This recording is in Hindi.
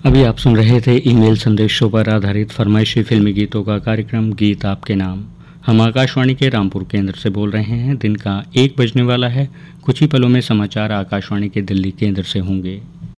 अभी आप सुन रहे थे ईमेल संदेशों पर आधारित फरमाइशी फिल्मी गीतों का कार्यक्रम गीत आपके नाम। हम आकाशवाणी के रामपुर केंद्र से बोल रहे हैं। दिन का 1 बजने वाला है। कुछ ही पलों में समाचार आकाशवाणी के दिल्ली केंद्र से होंगे।